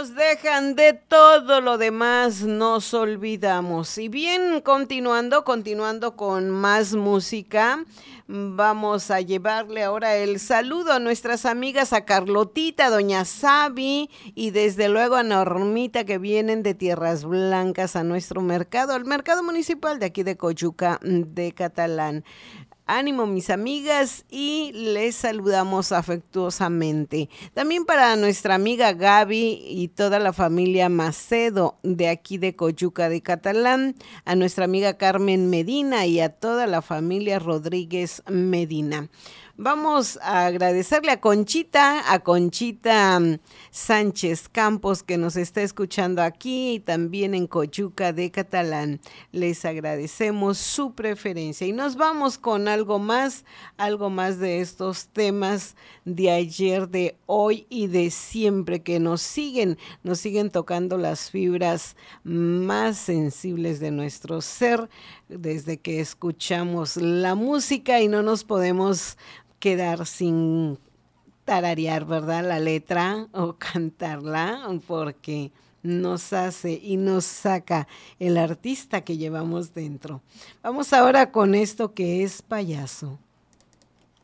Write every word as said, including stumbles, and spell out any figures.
nos dejan de todo lo demás, nos olvidamos. Y bien, continuando, continuando con más música, vamos a llevarle ahora el saludo a nuestras amigas, a Carlotita, doña Sabi y desde luego a Normita que vienen de Tierras Blancas a nuestro mercado, al mercado municipal de aquí de Coyuca de Catalán. Ánimo, mis amigas, y les saludamos afectuosamente. También para nuestra amiga Gaby y toda la familia Macedo de aquí de Coyuca de Catalán, a nuestra amiga Carmen Medina y a toda la familia Rodríguez Medina. Vamos a agradecerle a Conchita, a Conchita mm, Sánchez Campos, que nos está escuchando aquí y también en Coyuca de Catalán. Les agradecemos su preferencia y nos vamos con algo más, algo más de estos temas de ayer, de hoy y de siempre que nos siguen, nos siguen tocando las fibras más sensibles de nuestro ser desde que escuchamos la música y no nos podemos quedar sin tararear, ¿verdad? La letra o cantarla, porque nos hace y nos saca el artista que llevamos dentro. Vamos ahora con esto que es payaso.